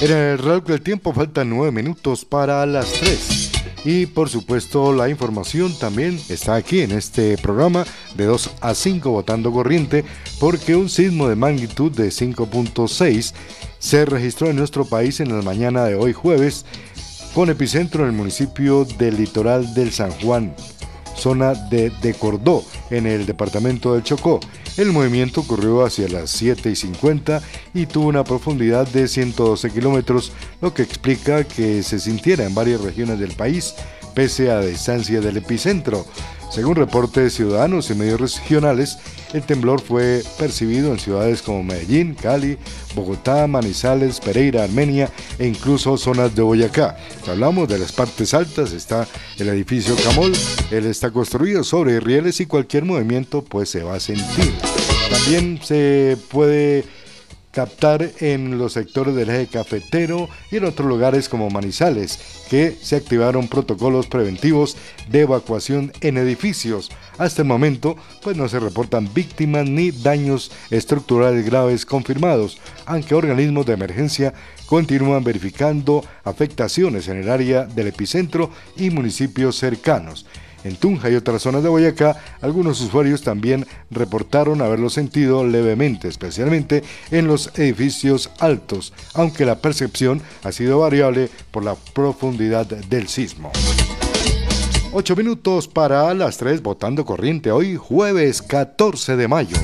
En el reloj del tiempo faltan 9 minutos para las 3. Y por supuesto la información también está aquí en este programa de 2 a 5 Botando Corriente, porque un sismo de magnitud de 5.6 se registró en nuestro país en la mañana de hoy jueves, con epicentro en el municipio del Litoral del San Juan, zona de Cordó, en el departamento del Chocó. El movimiento ocurrió hacia las 7:50 y tuvo una profundidad de 112 kilómetros, lo que explica que se sintiera en varias regiones del país, pese a la distancia del epicentro. Según reportes de ciudadanos y medios regionales, el temblor fue percibido en ciudades como Medellín, Cali, Bogotá, Manizales, Pereira, Armenia e incluso zonas de Boyacá. Si hablamos de las partes altas, está el edificio Camol. Él está construido sobre rieles y cualquier movimiento pues se va a sentir. También se puede captar en los sectores del eje cafetero y en otros lugares como Manizales, que se activaron protocolos preventivos de evacuación en edificios. Hasta el momento, pues no se reportan víctimas ni daños estructurales graves confirmados, aunque organismos de emergencia continúan verificando afectaciones en el área del epicentro y municipios cercanos. En Tunja y otras zonas de Boyacá, algunos usuarios también reportaron haberlo sentido levemente, especialmente en los edificios altos, aunque la percepción ha sido variable por la profundidad del sismo. 8 minutos para las 3, Botando Corriente, hoy jueves 14 de mayo.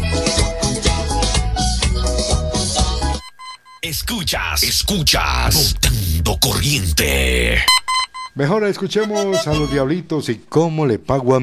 Escuchas, Botando Corriente. Mejor escuchemos a los Diablitos y cómo le pago a